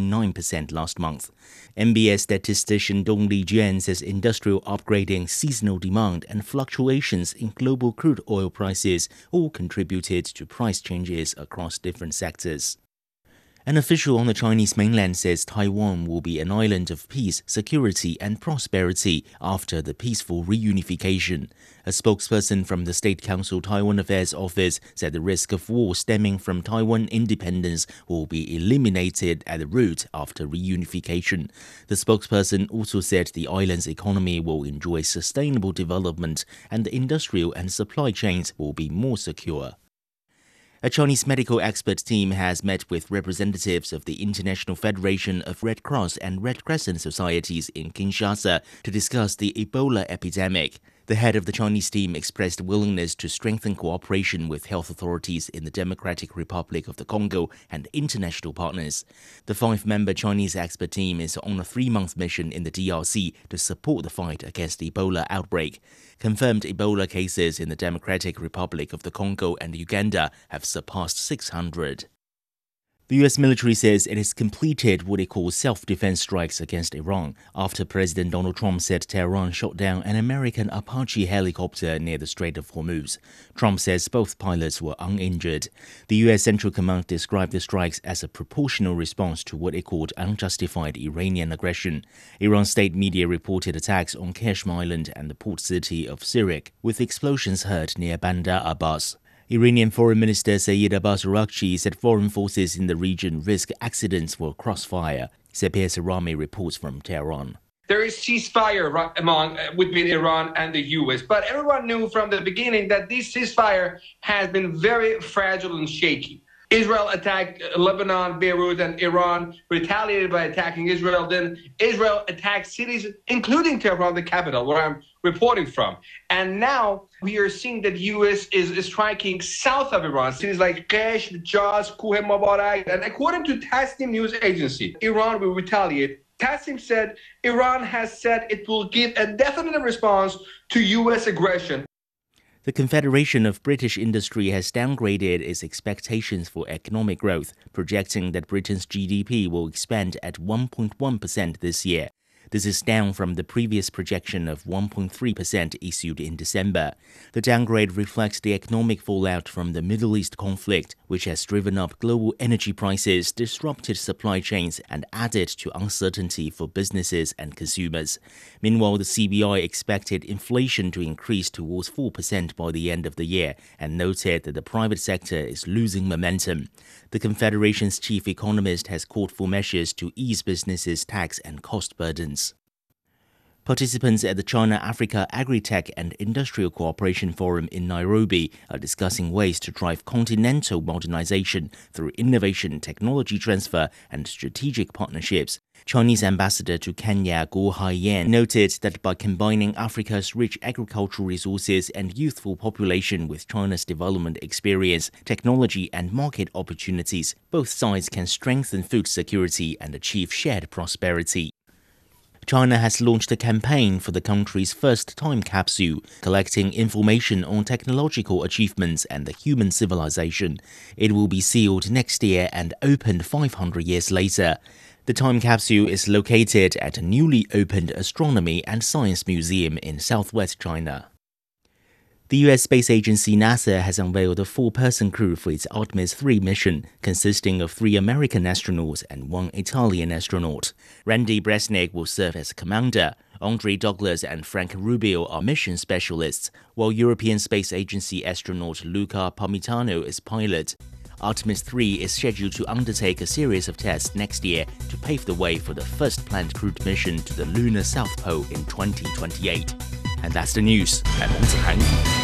2.9% last month. NBS statistician Dong Lijian says industrial upgrading, seasonal demand, and fluctuations in global crude oil prices all contributed to price changes across different sectors. An official on the Chinese mainland says Taiwan will be an island of peace, security, and prosperity after the peaceful reunification. A spokesperson from the State Council Taiwan Affairs Office said the risk of war stemming from Taiwan independence will be eliminated at the root after reunification. The spokesperson also said the island's economy will enjoy sustainable development and the industrial and supply chains will be more secure. A Chinese medical expert team has met with representatives of the International Federation of Red Cross and Red Crescent Societies in Kinshasa to discuss the Ebola epidemic. The head of the Chinese team expressed willingness to strengthen cooperation with health authorities in the Democratic Republic of the Congo and international partners. The 5-member Chinese expert team is on a 3-month mission in the DRC to support the fight against the Ebola outbreak. Confirmed Ebola cases in the Democratic Republic of the Congo and Uganda have surpassed 600. The U.S. military says it has completed what it calls self-defense strikes against Iran after President Donald Trump said Tehran shot down an American Apache helicopter near the Strait of Hormuz. Trump says both pilots were uninjured. The U.S. Central Command described the strikes as a proportional response to what it called unjustified Iranian aggression. Iran's state media reported attacks on Qashm Island and the port city of Sirik, with explosions heard near Bandar Abbas. Iranian Foreign Minister Saeed Abbas Araghchi said foreign forces in the region risk accidents for crossfire. Sepir Sarami reports from Tehran. There is ceasefire between Iran and the U.S., but everyone knew from the beginning that this ceasefire has been very fragile and shaky. Israel attacked Lebanon, Beirut, and Iran retaliated by attacking Israel. Then Israel attacked cities, including Tehran, the capital, where I'm reporting from. And now we are seeing that the U.S. is striking south of Iran, cities like Qeshm, Jas, Kuh Mubarak. And according to Tasnim news agency, Iran will retaliate. Tasnim said Iran has said it will give a definite response to U.S. aggression. The Confederation of British Industry has downgraded its expectations for economic growth, projecting that Britain's GDP will expand at 1.1% this year. This is down from the previous projection of 1.3% issued in December. The downgrade reflects the economic fallout from the Middle East conflict, which has driven up global energy prices, disrupted supply chains, and added to uncertainty for businesses and consumers. Meanwhile, the CBI expected inflation to increase towards 4% by the end of the year and noted that the private sector is losing momentum. The Confederation's chief economist has called for measures to ease businesses' tax and cost burdens. Participants at the China-Africa Agri-Tech and Industrial Cooperation Forum in Nairobi are discussing ways to drive continental modernization through innovation, technology transfer, and strategic partnerships. Chinese ambassador to Kenya, Guo Haiyan, noted that by combining Africa's rich agricultural resources and youthful population with China's development experience, technology, and market opportunities, both sides can strengthen food security and achieve shared prosperity. China has launched a campaign for the country's first time capsule, collecting information on technological achievements and the human civilization. It will be sealed next year and opened 500 years later. The time capsule is located at a newly opened Astronomy and Science Museum in southwest China. The U.S. space agency NASA has unveiled a 4-person crew for its Artemis 3 mission, consisting of 3 American astronauts and 1 Italian astronaut. Randy Bresnik will serve as commander. Andre Douglas and Frank Rubio are mission specialists, while European Space Agency astronaut Luca Parmitano is pilot. Artemis 3 is scheduled to undertake a series of tests next year to pave the way for the first planned crewed mission to the lunar South Pole in 2028. And that's the news. I'm Hong Zihang.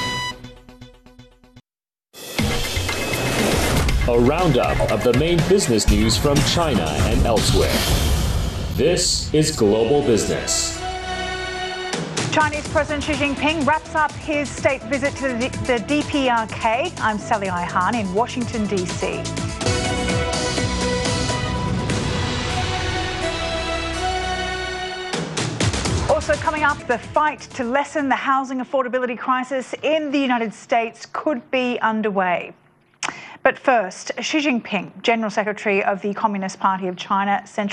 A roundup of the main business news from China and elsewhere. This is Global Business. Chinese President Xi Jinping wraps up his state visit to the DPRK. I'm Sally Ihan in Washington, D.C. Also coming up, the fight to lessen the housing affordability crisis in the United States could be underway. But first, Xi Jinping, General Secretary of the Communist Party of China, Central